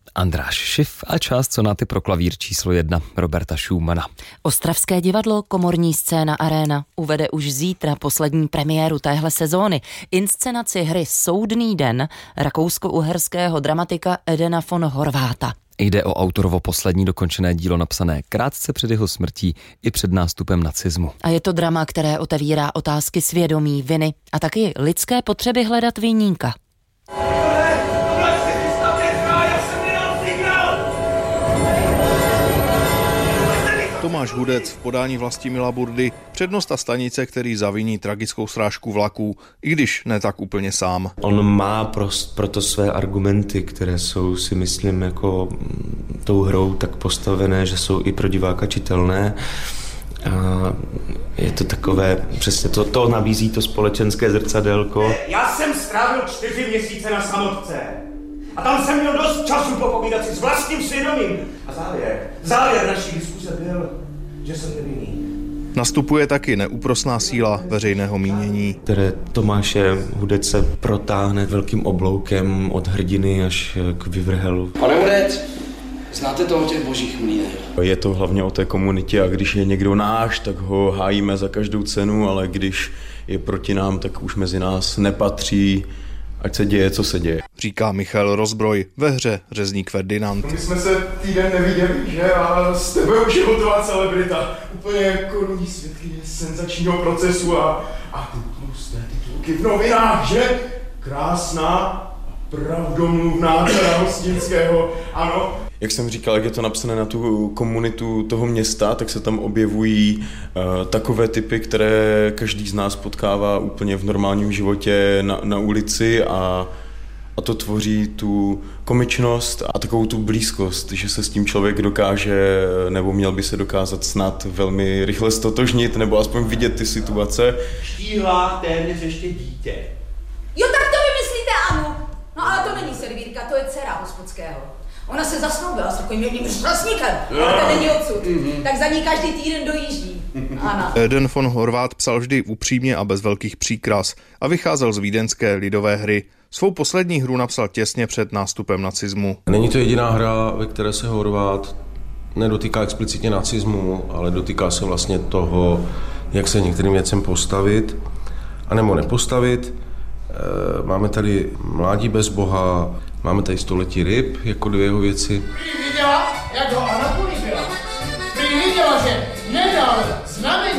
Andráš Schiff a část sonáty pro klavír číslo 1 Roberta Schumana. Ostravské divadlo Komorní scéna Arena uvede už zítra poslední premiéru téhle sezóny. Inscenaci hry Soudný den rakousko-uherského dramatika Edena von Horváta. Jde o autorovo poslední dokončené dílo napsané krátce před jeho smrtí i před nástupem nacismu. A je to drama, které otevírá otázky svědomí, viny a taky lidské potřeby hledat viníka. Tomáš Hudec v podání Vlastimila Burdy, přednosta stanice, který zaviní tragickou srážku vlaků, i když ne tak úplně sám. On má proto své argumenty, které jsou, si myslím, jako tou hrou tak postavené, že jsou i pro diváka čitelné. A je to takové, přesně to nabízí to společenské zrcadélko. Já jsem strávil 4 měsíce na samotce. A tam jsem měl dost času popovídat si s vlastním svědomím. A závěr naší diskuse byl, že jsem nevinný. Nastupuje taky neúprosná síla veřejného mínění, které Tomáše Hudece protáhne velkým obloukem od hrdiny až k vyvrhelu. Pane Hudec, znáte to o těch božích mlýnech? Je to hlavně o té komunitě a když je někdo náš, tak ho hájíme za každou cenu, ale když je proti nám, tak už mezi nás nepatří. Ať se děje, co se děje. Říká Michal Rozbroj ve hře Řezník Ferdinand. My jsme se týden neviděli, že? A s tebe už je hotová celebrita. Úplně korunní svědkyně senzačního procesu a ty tlusté titulky v novinách, že? Krásná, pravdomluvná dcera Hostinského, ano. Jak jsem říkal, jak je to napsané na tu komunitu toho města, tak se tam objevují takové typy, které každý z nás potkává úplně v normálním životě na ulici a to tvoří tu komičnost a takovou tu blízkost, že se s tím člověk dokáže, nebo měl by se dokázat snad velmi rychle stotožnit, nebo aspoň vidět ty situace. Štíhlá téměř ještě dítě. Jo, tak to vymyslíte, Anu. No ale to není servírka, to je dcera Hospodského. Ona se zasnoubila s takovým jedním šťastníkem, ale to není odsud. Tak za ní každý týden dojíždí. Ana. Eden von Horváth psal vždy upřímně a bez velkých příkras a vycházel z vídeňské lidové hry. Svou poslední hru napsal těsně před nástupem nacismu. Není to jediná hra, ve které se Horváth nedotýká explicitně nacismu, ale dotýká se vlastně toho, jak se některým věcem postavit, anebo nepostavit. Máme tady Mládí bez Boha, máme tady Století ryb, jako 2 jeho věci. Prý viděla, jak ho Anna políbila. Prý viděla, že nedal znamení